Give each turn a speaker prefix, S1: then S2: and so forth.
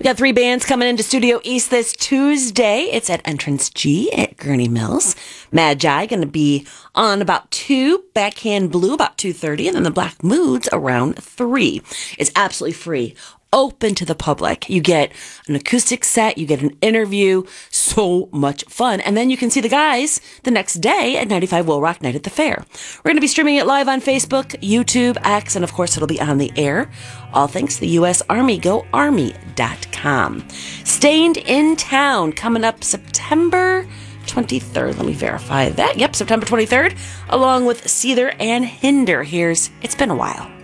S1: Got 3 bands coming into Studio East this Tuesday. It's at Entrance G at Gurney Mills. Magi going to be on about 2, Backhand Blue about 2:30, and then the Black Moods around 3. It's absolutely free. Open to the public. You get an acoustic set, you get an interview, so much fun. And then you can see the guys the next day at 95 Will Rock Night at the Fair. We're going to be streaming it live on Facebook, YouTube, X, and of course it'll be on the air. All thanks to the U.S. Army. GoArmy.com. Stained in Town coming up September 23rd. Let me verify that. Yep, September 23rd, along with Seether and Hinder. Here's It's Been a While.